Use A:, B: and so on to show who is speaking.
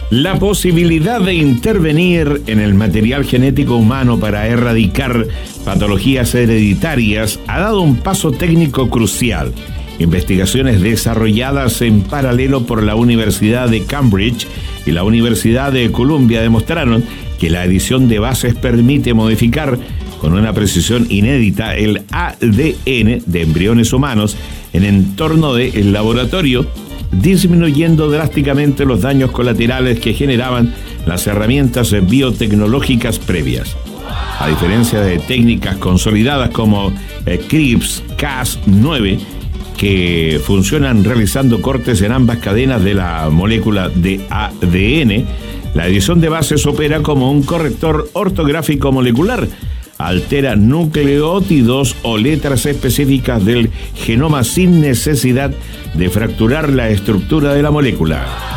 A: La posibilidad de intervenir en el material genético humano para erradicar patologías hereditarias ha dado un paso técnico crucial. Investigaciones desarrolladas en paralelo por la Universidad de Cambridge y la Universidad de Columbia demostraron que la edición de bases permite modificar con una precisión inédita el ADN de embriones humanos en entorno del laboratorio, disminuyendo drásticamente los daños colaterales que generaban las herramientas biotecnológicas previas. A diferencia de técnicas consolidadas como CRISPR-Cas9, que funcionan realizando cortes en ambas cadenas de la molécula de ADN, la edición de bases opera como un corrector ortográfico molecular. Altera nucleótidos o letras específicas del genoma sin necesidad de fracturar la estructura de la molécula.